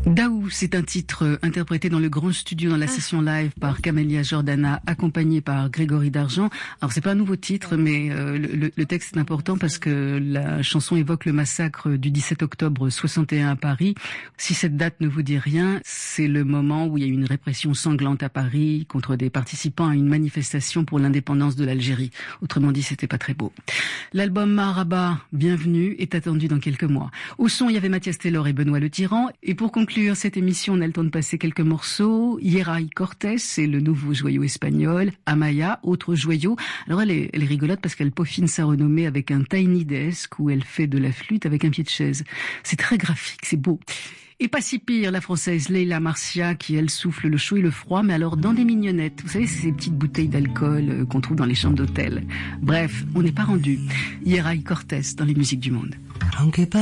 Daou, c'est un titre interprété dans le grand studio dans la session live par Camélia Jordana, accompagné par Grégory Dargent. Alors c'est pas un nouveau titre, mais le texte est important parce que la chanson évoque le massacre du 17 octobre 61 à Paris. Si cette date ne vous dit rien, c'est le moment où il y a eu une répression sanglante à Paris contre des participants à une manifestation pour l'indépendance de l'Algérie. Autrement dit, c'était pas très beau. L'album Maharaba, Bienvenue, est attendu dans quelques mois. Au son, il y avait Mathias Taylor et Benoît Le Tyran. Et pour conclure cette émission, on a le temps de passer quelques morceaux. Yeray Cortés, c'est le nouveau joyau espagnol. Amaya, autre joyau. Alors elle est rigolote parce qu'elle peaufine sa renommée avec un Tiny Desk où elle fait de la flûte avec un pied de chaise. C'est très graphique, c'est beau. Et pas si pire, la française Leila Marcia, qui elle souffle le chaud et le froid, mais alors dans des mignonnettes. Vous savez, c'est ces petites bouteilles d'alcool qu'on trouve dans les chambres d'hôtel. Bref, on n'est pas rendu. Yeray Cortés dans les musiques du monde.